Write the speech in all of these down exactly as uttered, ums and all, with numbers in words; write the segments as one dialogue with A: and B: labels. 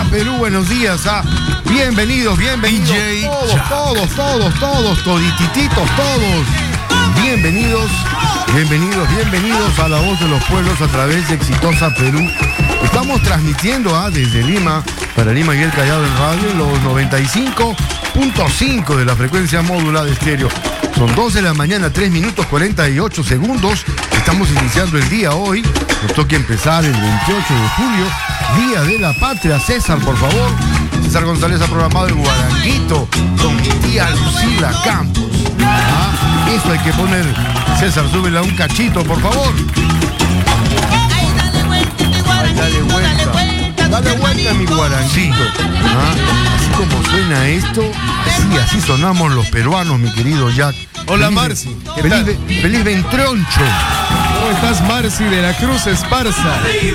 A: Perú, buenos días. ¿Ah? Bienvenidos, bienvenidos.
B: D J
A: todos, todos, todos, todos, toditititos, todos. Bienvenidos, bienvenidos, bienvenidos a La Voz de los Pueblos a través de Exitosa Perú. Estamos transmitiendo ¿ah? desde Lima, para Lima y el Callao en radio, en los noventa y cinco punto cinco de la frecuencia módula de estéreo. Son dos de la mañana, tres minutos cuarenta y ocho segundos. Estamos iniciando el día hoy. Nos toca empezar el veintiocho de julio, Día de la Patria. César, por favor. César González ha programado el guaranguito con mi tía Lucila Campos. Ah, eso hay que poner. César, súbela un cachito, por favor. Ay, dale vuelta. Dale vuelta, mi guaranguito. Ah, así como suena esto, así, así sonamos los peruanos, mi querido Jack.
B: Hola,
A: Feliz,
B: Marci. ¿Qué
A: feliz,
B: tal?
A: Feliz Ventroncho.
B: ¿Cómo estás, Marci de la Cruz Esparza?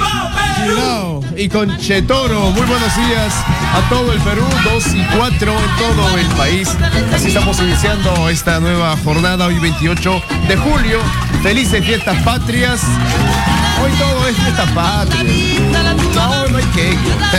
B: Chilao y con Chetoro. Muy buenos días a todo el Perú, dos y cuatro en todo el país. Así estamos iniciando esta nueva jornada, hoy veintiocho de julio. Felices fiestas patrias. Hoy todo es fiesta patria. No, no hay que.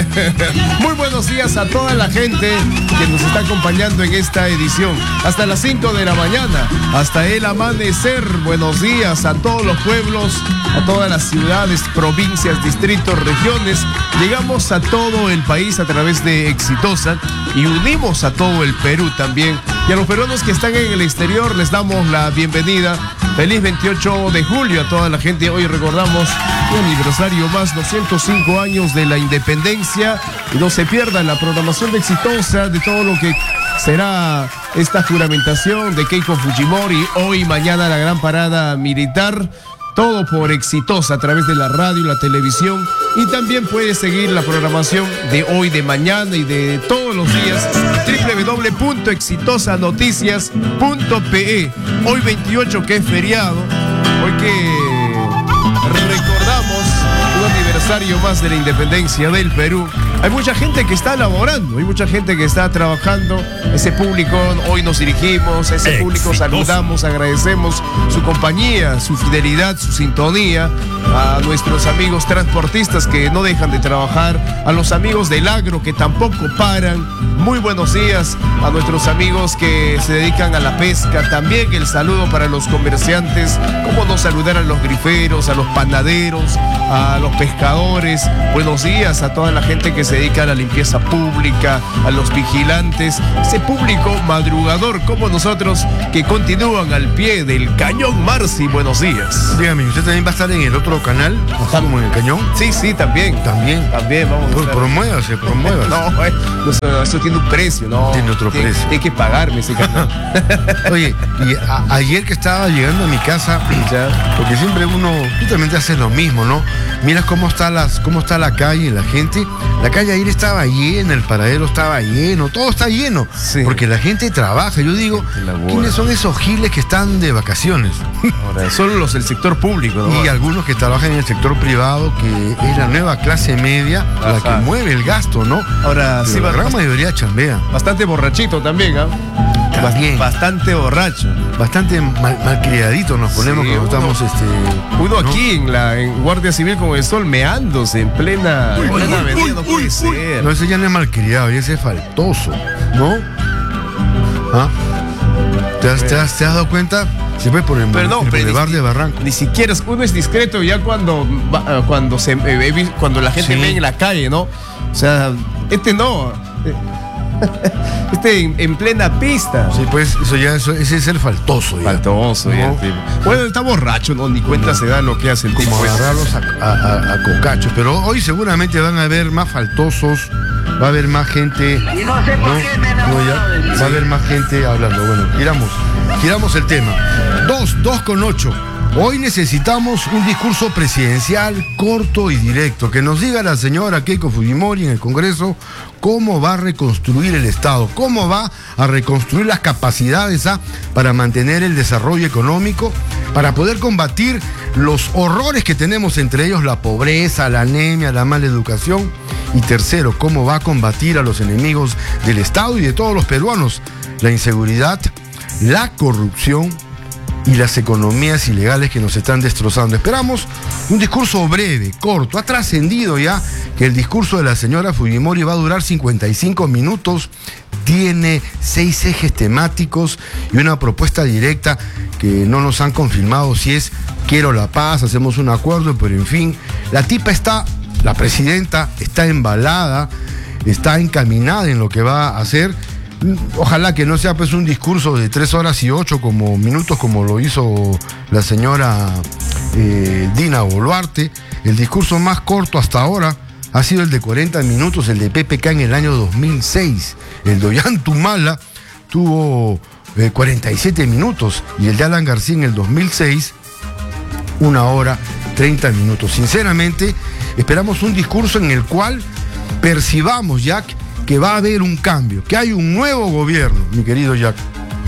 B: Muy buenos días a toda la gente que nos está acompañando en esta edición. Hasta las cinco de la mañana, hasta el amanecer. Buenos días a todos los pueblos, a todas las ciudades, provincias, distritos, regiones. Llegamos a todo el país a través de Exitosa y unimos a todo el Perú también. Y a los peruanos que están en el exterior les damos la bienvenida. Feliz veintiocho de julio a toda la gente. Hoy recordamos un aniversario más, doscientos cinco años de la independencia. Y no se pierdan la programación de Exitosa, de todo lo que será esta juramentación de Keiko Fujimori. Hoy, mañana, la gran parada militar. Todo por Exitosa a través de la radio, la televisión. Y también puedes seguir la programación de hoy, de mañana y de todos los días. doble u doble u doble u punto exitosa noticias punto pe e. Hoy veintiocho, que es feriado. Hoy que recordamos un aniversario más de la independencia del Perú. Hay mucha gente que está laborando, hay mucha gente que está trabajando. Ese público hoy nos dirigimos, a ese público saludamos, agradecemos su compañía, su fidelidad, su sintonía. A nuestros amigos transportistas que no dejan de trabajar, a los amigos del agro que tampoco paran. Muy buenos días a nuestros amigos que se dedican a la pesca. También el saludo para los comerciantes. Cómo no saludar a los griferos, a los panaderos, a los pescadores. Buenos días a toda la gente que se dedica a la limpieza pública, a los vigilantes, ese público madrugador como nosotros que continúan al pie del cañón. Marci, buenos días.
A: Dígame, ¿usted también va a estar en el otro canal? ¿Está como en el cañón?
B: Sí, sí, también.
A: También.
B: También, vamos a
A: Pues
B: estar.
A: promuévase, promuévase.
B: No, eh, no, eso tiene un precio, ¿no?
A: Tiene otro
B: Tiene-
A: precio.
B: Tiene que pagarme ese canal.
A: Oye, y a- ayer que estaba llegando a mi casa,
B: Ya.
A: porque siempre uno, tú también te haces lo mismo, ¿no? Miras cómo está, las, cómo está la calle, la gente. La calle ayer estaba llena, el paradero estaba lleno, todo está lleno.
B: Sí.
A: Porque la gente trabaja. Yo digo,
B: Gente labora.
A: ¿quiénes son esos giles que están de vacaciones?
B: Ahora, solo los del sector público, ¿no?
A: Y algunos que trabajan en el sector privado, que es la nueva clase media, la
B: Ajá.
A: que mueve el gasto, ¿no?
B: Ahora,
A: Pero
B: sí,
A: la
B: va-
A: gran mayoría chambea.
B: bastante borrachito también, ¿ah?
A: También.
B: Bastante borracho.
A: Bastante mal, malcriaditos nos ponemos
B: Sí,
A: cuando
B: uno-
A: estamos este.
B: Uno
A: ¿no?
B: aquí en la en Guardia Civil con el sol meándose en plena, en plena avenida, no puede ser.
A: No, ese ya no es malcriado, ese es faltoso, ¿no? ¿Ah? ¿Te has, te has- te has dado cuenta? Se fue por el,
B: Pero no,
A: el
B: pero
A: Boulevard
B: ni-
A: de Barranco.
B: Ni siquiera es- uno es discreto ya cuando va- cuando se eh, cuando la gente
A: Sí.
B: ve en la calle, ¿no? O sea, este no. eh, Este en, en plena pista.
A: Sí, pues eso ya, eso, ese es el faltoso. Ya.
B: Faltoso, ya,
A: ¿No?
B: tipo. Bueno, está borracho, ¿no? Ni cuenta se da lo que hace el tipo.
A: Como
B: ese.
A: agarrarlos a, a, a- a cocachos. Pero hoy seguramente van a haber más faltosos, va a haber más gente.
C: Y no sé por
A: ¿no?
C: qué me enamoro
A: No, ya,
C: de ti.
A: va a haber más gente hablando. Bueno, giramos, giramos el tema. Dos, dos con ocho. Hoy necesitamos un discurso presidencial corto y directo, que nos diga la señora Keiko Fujimori en el Congreso cómo va a reconstruir el Estado, cómo va a reconstruir las capacidades ¿ah? para mantener el desarrollo económico, para poder combatir los horrores que tenemos, entre ellos la pobreza, la anemia, la mala educación. Y tercero, cómo va a combatir a los enemigos del Estado y de todos los peruanos, la inseguridad, la corrupción y las economías ilegales que nos están destrozando. Esperamos un discurso breve, corto, ha trascendido ya que el discurso de la señora Fujimori va a durar cincuenta y cinco minutos, tiene seis ejes temáticos y una propuesta directa que no nos han confirmado si es quiero la paz, hacemos un acuerdo, pero en fin, la tipa está, la presidenta está embalada, está encaminada en lo que va a hacer. Ojalá que no sea pues un discurso de tres horas y ocho como minutos como lo hizo la señora eh, Dina Boluarte. El discurso más corto hasta ahora ha sido el de cuarenta minutos, el de P P K en el año dos mil seis. El de Ollantumala tuvo eh, cuarenta y siete minutos y el de Alan García en el dos mil seis, una hora treinta minutos. Sinceramente, esperamos un discurso en el cual percibamos, Jack, que va a haber un cambio, que hay un nuevo gobierno, mi querido Jack.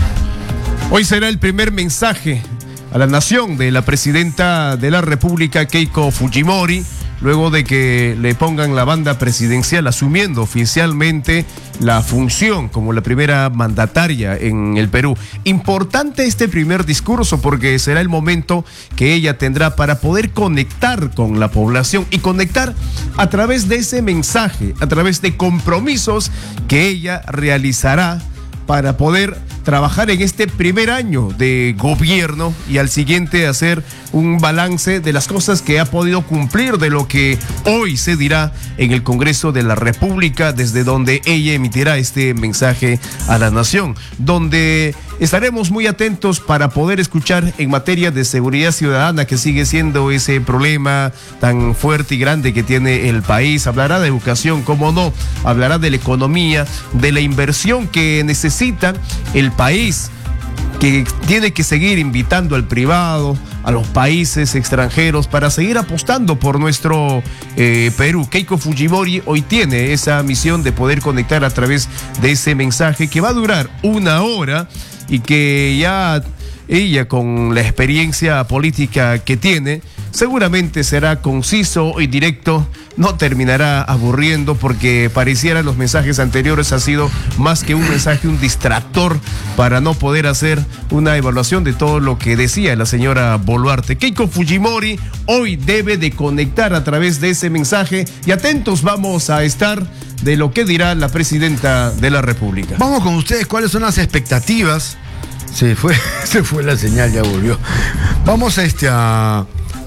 B: Hoy será el primer mensaje a la nación de la presidenta de la República, Keiko Fujimori, luego de que le pongan la banda presidencial, asumiendo oficialmente la función como la primera mandataria en el Perú. Importante este primer discurso porque será el momento que ella tendrá para poder conectar con la población y conectar a través de ese mensaje, a través de compromisos que ella realizará para poder trabajar en este primer año de gobierno y al siguiente hacer un balance de las cosas que ha podido cumplir, de lo que hoy se dirá en el Congreso de la República, desde donde ella emitirá este mensaje a la nación, donde estaremos muy atentos para poder escuchar en materia de seguridad ciudadana, que sigue siendo ese problema tan fuerte y grande que tiene el país. Hablará de educación, cómo no, hablará de la economía, de la inversión que necesita el país, que tiene que seguir invitando al privado, a los países extranjeros para seguir apostando por nuestro eh, Perú. Keiko Fujimori hoy tiene esa misión de poder conectar a través de ese mensaje que va a durar una hora y que ya ella, con la experiencia política que tiene, seguramente será conciso y directo, no terminará aburriendo, porque pareciera los mensajes anteriores ha sido más que un mensaje, un distractor para no poder hacer una evaluación de todo lo que decía la señora Boluarte. Keiko Fujimori hoy debe de conectar a través de ese mensaje y atentos vamos a estar de lo que dirá la presidenta de la República.
A: Vamos con ustedes, ¿cuáles son las expectativas? Se fue, se fue la señal, ya volvió. Vamos a este a,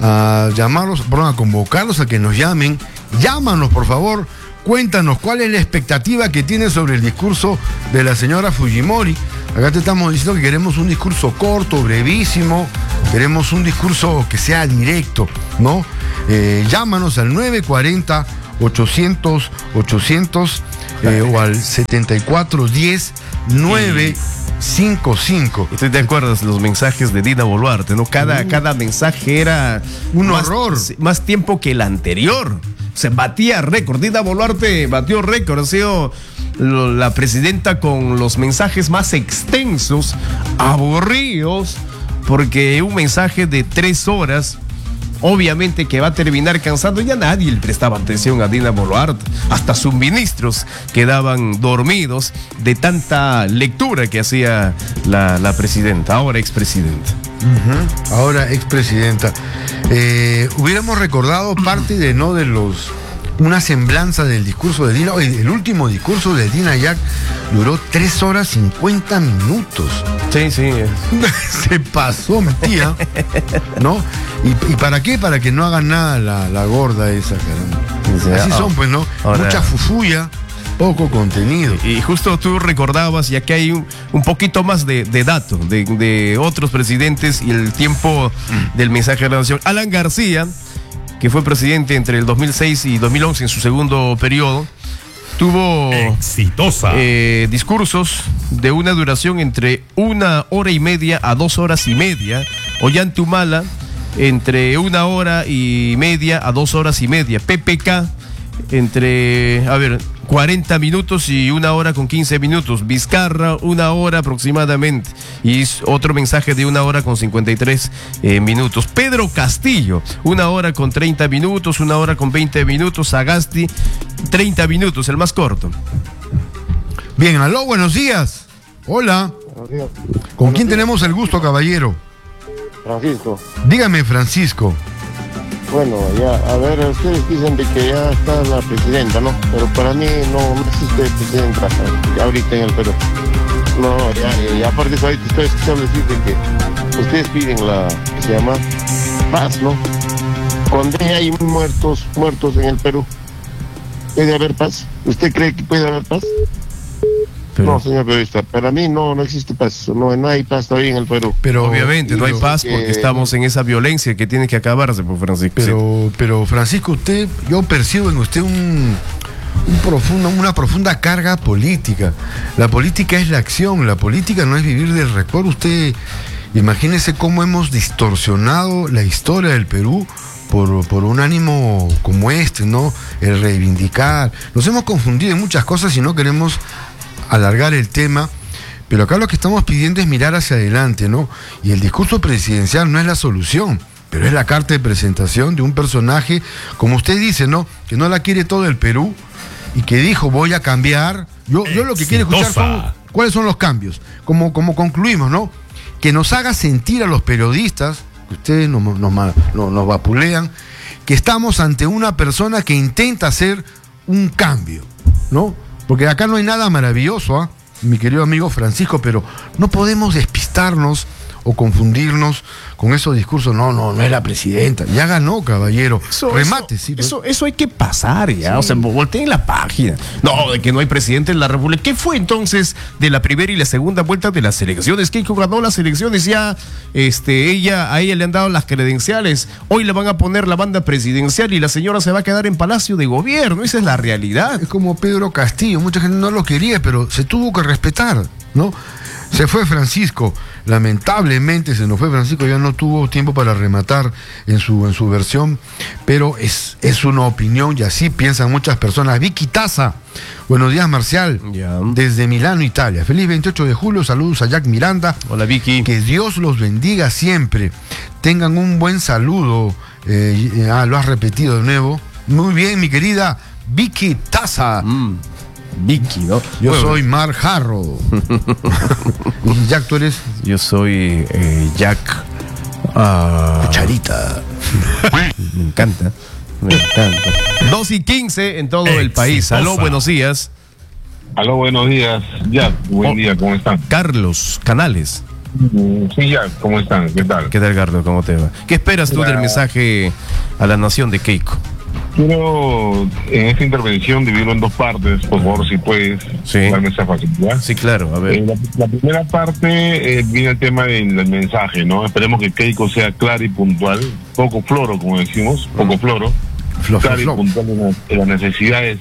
A: a llamarlos, perdón, a convocarlos a que nos llamen. Llámanos, por favor. Cuéntanos cuál es la expectativa que tienes sobre el discurso de la señora Fujimori. Acá te estamos diciendo que queremos un discurso corto, brevísimo. Queremos un discurso que sea directo, ¿no? Eh, llámanos al nueve cuarenta, ochocientos, ochocientos eh, o al setenta y cuatro diez, nueve cinco cinco.
B: ¿Estoy de acuerdo? Los mensajes de Dina Boluarte, ¿no? Cada, uh, cada mensaje era
A: un
B: más,
A: horror.
B: Más tiempo que el anterior. Se batía récord. Dina Boluarte batió récord. Ha sido la presidenta con los mensajes más extensos, aburridos, porque un mensaje de tres horas obviamente que va a terminar cansando. Ya nadie le prestaba atención a Dina Boluarte, hasta sus ministros quedaban dormidos de tanta lectura que hacía la, la presidenta, ahora expresidenta.
A: Uh-huh. Ahora expresidenta. Eh, hubiéramos recordado parte de no de los una semblanza del discurso de Dina. El último discurso de Dina, Jack, duró tres horas cincuenta minutos.
B: Sí, sí.
A: Se pasó, mi tía, ¿no? ¿Y, ¿Y para qué? Para que no hagan nada la, la gorda esa, caramba. Sí, así oh, son, pues, ¿no? Ahora... Mucha fufuya, poco contenido.
B: Y justo tú recordabas, y aquí hay un, un poquito más de, de dato de, de otros presidentes y el tiempo mm. del mensaje de la nación. Alan García, que fue presidente entre el dos mil seis y dos mil once en su segundo periodo, tuvo
C: exitosa
B: eh, discursos de una duración entre una hora y media a dos horas y media. Ollantumala entre una hora y media a dos horas y media. P P K entre, a ver, cuarenta minutos y una hora con quince minutos. Vizcarra, una hora aproximadamente. Y otro mensaje de una hora con cincuenta y tres eh, minutos. Pedro Castillo, una hora con treinta minutos, una hora con veinte minutos. Sagasti, treinta minutos, el más corto.
A: Bien, aló, buenos días. Hola.
D: Buenos días.
A: ¿Con
D: buenos
A: quién
D: días.
A: tenemos el gusto, caballero?
D: Francisco.
A: Dígame, Francisco.
C: Bueno, ya, a ver, ustedes dicen de que ya está la presidenta, ¿no? Pero para mí no, no existe presidenta ahorita en el Perú. No, ya, y aparte ahorita estoy escuchando decir de que ustedes piden la, ¿qué se llama? Paz, ¿no? Cuando hay muertos, muertos en el Perú, ¿puede haber paz? ¿Usted cree que puede haber paz? Pero, no, señor periodista, para mí no, no existe paz, no, no hay paz todavía en el Perú.
B: Pero obviamente no hay paz porque que, estamos en esa violencia que tiene que acabarse, por Francisco.
A: Pero, sí. pero Francisco, usted, yo percibo en usted un, un profundo, una profunda carga política. La política es la acción, la política no es vivir del recuerdo. Usted, imagínese cómo hemos distorsionado la historia del Perú Por, por un ánimo como este, ¿no? El reivindicar. Nos hemos confundido en muchas cosas y no queremos alargar el tema, pero acá lo que estamos pidiendo es mirar hacia adelante, ¿no? Y el discurso presidencial no es la solución, pero es la carta de presentación de un personaje, como usted dice, ¿no? Que no la quiere todo el Perú y que dijo, voy a cambiar. Yo, yo lo que quiero escuchar son cuáles son los cambios. Como, como concluimos, ¿no? Que nos haga sentir a los periodistas, que ustedes nos, nos, nos, nos vapulean, que estamos ante una persona que intenta hacer un cambio, ¿no? Porque acá no hay nada maravilloso, ¿eh? Mi querido amigo Francisco, pero no podemos despistarnos o confundirnos con esos discursos. No, no, no es la presidenta. Ya ganó, caballero.
B: Eso,
A: Remate,
B: eso,
A: sí.
B: Eso, eso hay que pasar ya. Sí. O sea, volteen la página. No, de que no hay presidente en la República. ¿Qué fue entonces de la primera y la segunda vuelta de las elecciones? Keiko ganó las elecciones ya. Este, ella, a ella le han dado las credenciales. Hoy le van a poner la banda presidencial y la señora se va a quedar en Palacio de Gobierno. Esa es la realidad.
A: Es como Pedro Castillo. Mucha gente no lo quería, pero se tuvo que respetar, ¿no? Se fue Francisco, lamentablemente se nos fue Francisco, ya no tuvo tiempo para rematar en su, en su versión, pero es, es una opinión y así piensan muchas personas. Vicky Taza, buenos días Marcial,
B: yeah.
A: Desde Milano, Italia. Feliz veintiocho de julio, saludos a Jack Miranda.
B: Hola Vicky.
A: Que Dios los bendiga siempre, tengan un buen saludo, eh, ah, lo has repetido de nuevo. Muy bien, mi querida Vicky Taza.
B: Mm. Vicky, ¿no?
A: Yo bueno. soy Mar Jarro. ¿Y Jack, tú eres?
B: Yo soy eh, Jack uh...
A: Cucharita.
B: Me encanta. Me encanta. dos y quince en todo Exitosa. El país. Aló, buenos días.
D: Aló, buenos días. Jack, buen oh, día, ¿cómo están?
B: Carlos Canales.
D: Sí, Jack, ¿cómo están? ¿Qué tal?
B: ¿Qué tal, Carlos? ¿Cómo te va? ¿Qué esperas tú del mensaje a la nación de Keiko?
D: Quiero en esta intervención dividirlo en dos partes, por favor, si puedes
B: sí.
D: darme esa facilidad.
B: Sí, claro, a ver.
D: Eh, la, la primera parte eh, viene el tema del, del mensaje, ¿no? Esperemos que Keiko sea clara y puntual, poco floro, como decimos, poco floro,
A: Flo,
D: clara
A: flo,
D: y puntual en, en las necesidades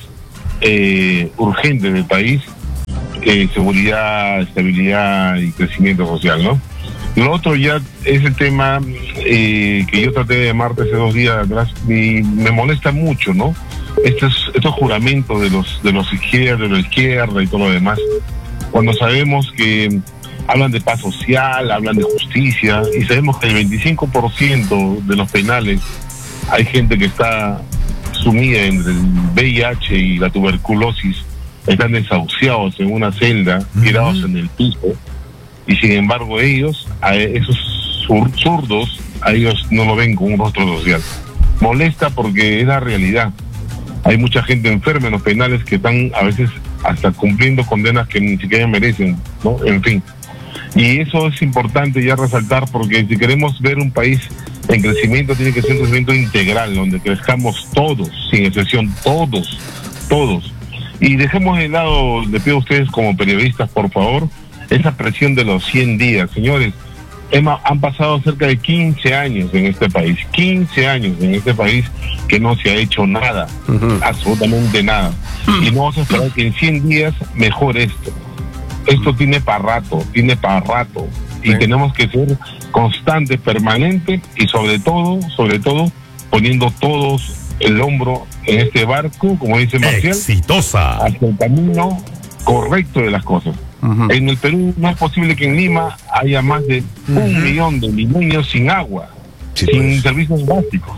D: eh, urgentes del país, eh, seguridad, estabilidad y crecimiento social, ¿no? Lo otro ya es el tema eh, que yo traté de llamarte hace dos días atrás y me molesta mucho, ¿no? Estos, estos juramentos de los de los izquierdos, de la izquierda y todo lo demás, cuando sabemos que hablan de paz social, hablan de justicia y sabemos que el veinticinco por ciento de los penales hay gente que está sumida entre el V I H y la tuberculosis, están desahuciados en una celda, tirados uh-huh. en el piso. Y sin embargo ellos, a esos zurdos, a ellos no lo ven con un rostro social. Molesta porque es la realidad. Hay mucha gente enferma en los penales que están a veces hasta cumpliendo condenas que ni siquiera merecen, ¿no? En fin. Y eso es importante ya resaltar porque si queremos ver un país en crecimiento tiene que ser un crecimiento integral, donde crezcamos todos, sin excepción, todos, todos. Y dejemos de lado, le pido a ustedes como periodistas, por favor, esa presión de los cien días, señores. Emma, han pasado cerca de quince años en este país, quince años en este país que no se ha hecho nada, uh-huh. absolutamente nada. Uh-huh. Y no vamos a esperar que en cien días mejore esto. Esto uh-huh. tiene para rato, tiene para rato. Y sí. tenemos que ser constantes, permanentes y sobre todo, sobre todo, poniendo todos el hombro en este barco, como dice Marcial,
B: exitosa,
D: hacia el camino correcto de las cosas. Uh-huh. En el Perú no es posible que en Lima haya más de uh-huh. un millón de niños sin agua, sí, sin pues. servicios básicos.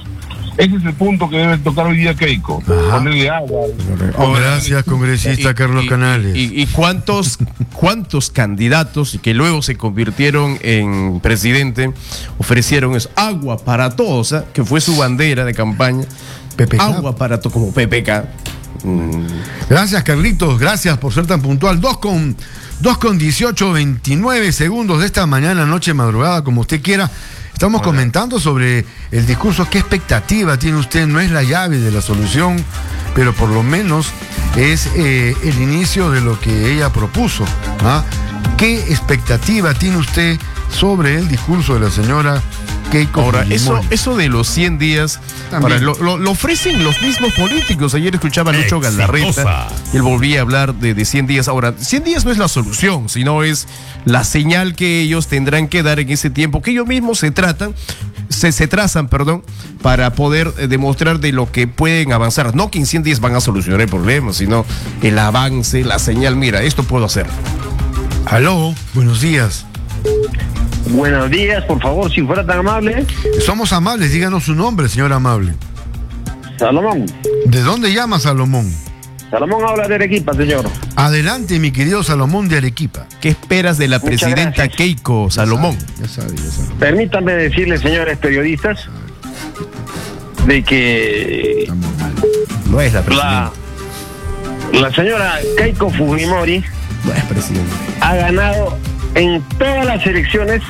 D: Ese es el punto que debe tocar hoy día Keiko.
A: Ajá.
D: Ponerle agua.
A: Oh, gracias, congresista
B: Y-
A: Carlos
B: y-
A: Canales.
B: Y, y cuántos, cuántos candidatos que luego se convirtieron en presidente ofrecieron eso, agua para todos, ¿eh? Que fue su bandera de campaña.
A: P P K.
B: Agua para todos, como P P K. Mm,
A: Gracias, Carlitos, gracias por ser tan puntual. Dos con, dos con dieciocho, veintinueve segundos de esta mañana, noche, madrugada, como usted quiera. Estamos
B: Hola.
A: comentando sobre el discurso. ¿Qué expectativa tiene usted? No es la llave de la solución, pero por lo menos es eh, el inicio de lo que ella propuso. ¿Ah? ¿Qué expectativa tiene usted sobre el discurso de la señora Keiko
B: Ahora,
A: Fujimori?
B: eso, eso de los cien días,
A: También.
B: ahora, lo, lo- lo ofrecen los mismos políticos. Ayer escuchaba a Lucho Galarreta y él volvía a hablar de, de cien días. Ahora, cien días no es la solución, sino es la señal que ellos tendrán que dar en ese tiempo, que ellos mismos se tratan, se, se trazan, perdón, para poder eh, demostrar de lo que pueden avanzar. No que en cien días van a solucionar el problema, sino el avance, la señal. Mira, esto puedo hacer.
A: Aló, buenos días.
C: Buenos días, por favor, si fuera tan amable.
A: Somos amables, díganos su nombre, señor amable.
C: Salomón.
A: ¿De dónde llama Salomón?
C: Salomón habla de Arequipa, señor.
A: Adelante, mi querido Salomón de Arequipa.
B: ¿Qué esperas de la
C: Muchas
B: presidenta
C: gracias.
B: Keiko Salomón?
A: Ya sabe, ya sabe.
C: Permítanme decirles, señores periodistas, de que
A: Estamos mal.
B: No es la presidenta.
C: la, la señora Keiko Fujimori
B: No es presidenta.
C: ha ganado en todas las elecciones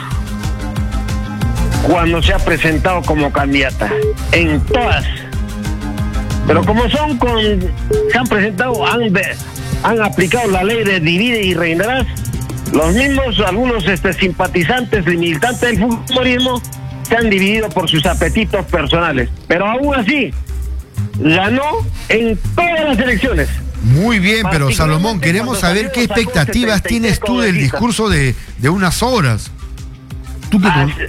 C: cuando se ha presentado como candidata. En todas. Pero como son con... se han presentado, han, de- han aplicado la ley de divide y reinarás, los mismos, algunos este, simpatizantes y militantes del fujimorismo se han dividido por sus apetitos personales. Pero aún así, ganó en todas las elecciones.
A: Muy bien, pero
C: Particularmente
A: Salomón, queremos
C: cuando
A: saber qué
C: salieron, sacó
A: expectativas
C: setenta y
A: tienes
C: tres
A: tú del
C: congresistas.
A: discurso de, de unas horas. ¿Tú qué
C: Ah,
A: con-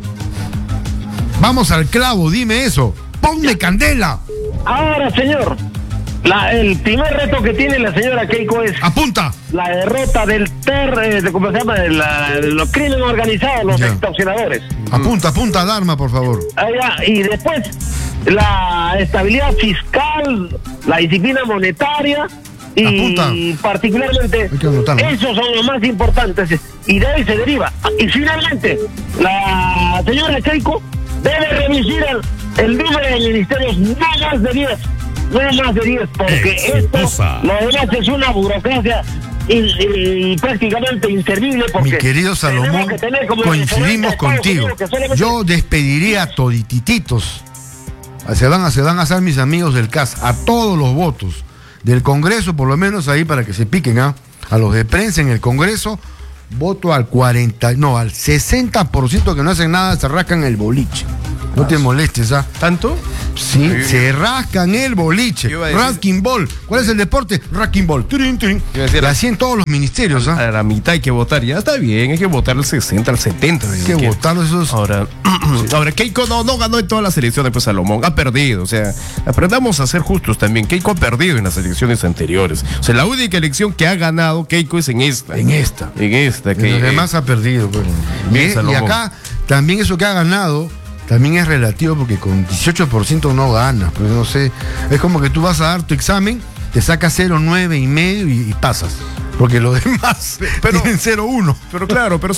A: Vamos al clavo, dime eso. ¡Ponme candela!
C: ahora, señor, la, el primer reto que tiene la señora Keiko es
A: ¡Apunta!
C: la derrota del ter, eh, de, ¿cómo se llama? De, la, de los crímenes organizados, los
A: Ya.
C: extorsionadores.
A: Apunta, apunta, Dharma, por favor.
C: Ah, ya, y después la estabilidad fiscal, la disciplina monetaria y
A: Apunta.
C: particularmente
A: Hay que anotarlo.
C: esos son los más importantes y de ahí se deriva. Y finalmente, la señora Keiko debe reducir el, el número de ministerios no más de diez, no más de diez, porque
E: Exitosa.
C: esto, lo demás es una burocracia y, y- y prácticamente inservible. Porque
A: Mi querido
C: tenemos
A: Salomón,
C: que tener como
A: coincidimos
C: referente a Estados
A: contigo.
C: Unidos, que solamente-
A: Yo despediría a toditititos. Se van, a- se van a hacer mis amigos del C A S, a todos los votos del Congreso, por lo menos ahí para que se piquen, ¿ah? A los de prensa en el Congreso, voto al cuarenta, no, al sesenta por ciento que no hacen nada, se rascan el boliche. No te molestes, ¿ah?
B: ¿Tanto?
A: Sí,
B: Sí.
A: se rascan el boliche.
B: Yo iba a decir-
A: Rasking ball. ¿Cuál es el deporte? Rasking ball. Turin, turin.
B: Iba a decir-
A: Y así en todos los ministerios, ¿ah?
B: A la mitad hay que votar. Ya está bien, hay que votar al sesenta, al setenta.
A: Hay que votar esos.
B: Ahora, ahora Keiko no, no ganó en todas las elecciones, pues Salomón ha perdido. O sea, aprendamos a ser justos también. Keiko ha perdido en las elecciones anteriores. O sea, la única elección que ha ganado Keiko es en esta.
A: En esta.
B: En esta.
A: Y
B: Que,
A: los demás ha perdido. Pues.
B: Bien,
A: y, y
B: Salomón.
A: acá también eso que ha ganado también es relativo porque con dieciocho por ciento no ganas. Pues no sé. Es como que tú vas a dar tu examen, te sacas cero coma nueve y medio y, y pasas. Porque los demás
B: Pero-
A: tienen cero coma uno.
B: Pero claro, pero